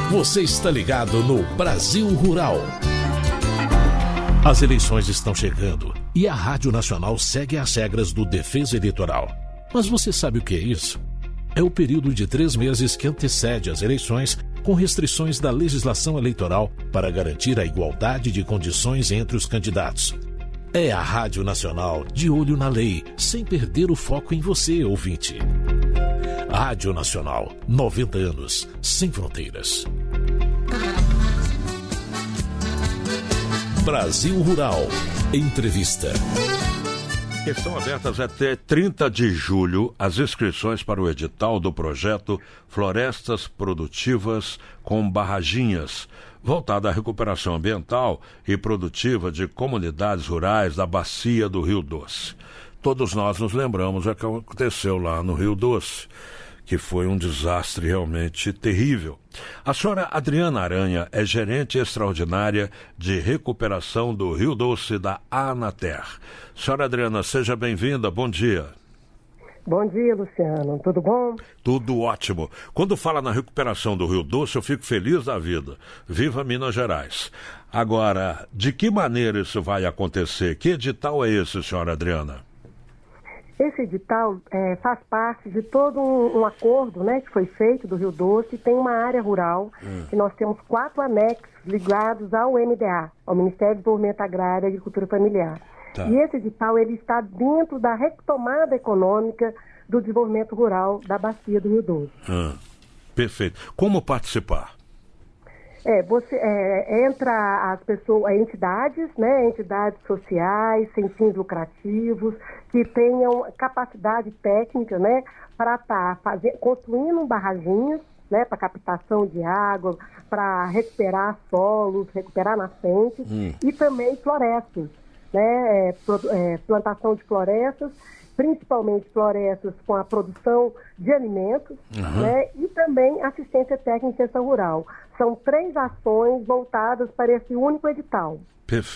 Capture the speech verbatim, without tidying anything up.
Você está ligado no Brasil Rural. As eleições estão chegando e a Rádio Nacional segue as regras do Defesa Eleitoral. Mas você sabe o que é isso? É o período de três meses que antecede as eleições, com restrições da legislação eleitoral para garantir a igualdade de condições entre os candidatos. É a Rádio Nacional de olho na lei, sem perder o foco em você, ouvinte. Rádio Nacional, noventa anos, sem fronteiras. Brasil Rural. Entrevista. Estão abertas até trinta de julho as inscrições para o edital do projeto Florestas Produtivas com Barraginhas, voltada à recuperação ambiental e produtiva de comunidades rurais da bacia do Rio Doce. Todos nós nos lembramos do que aconteceu lá no Rio Doce, que foi um desastre realmente terrível. A senhora Adriana Aranha é gerente extraordinária de recuperação do Rio Doce da Anater. Senhora Adriana, seja bem-vinda, bom dia. Bom dia, Luciano, tudo bom? Tudo ótimo. Quando fala na recuperação do Rio Doce, eu fico feliz da vida. Viva Minas Gerais. Agora, de que maneira isso vai acontecer? Que edital é esse, senhora Adriana? Esse edital é, faz parte de todo um, um acordo, né, que foi feito do Rio Doce. Tem uma área rural, hum. que nós temos quatro anexos ligados ao M D A, ao Ministério do Desenvolvimento Agrário e Agricultura Familiar. Tá. E esse edital ele está dentro da retomada econômica do desenvolvimento rural da bacia do Rio Doce. Hum. Perfeito. Como participar? É, você, é, entra as pessoas, entidades, né, entidades sociais, sem fins lucrativos, que tenham capacidade técnica, né, para estar tá construindo barraginhas, né, para captação de água, para recuperar solos, recuperar nascentes, hum. e também florestas, né, é, é, plantação de florestas, principalmente florestas com a produção de alimentos, uhum. né, e também assistência técnica em extensão rural. São três ações voltadas para esse único edital. Perfeito.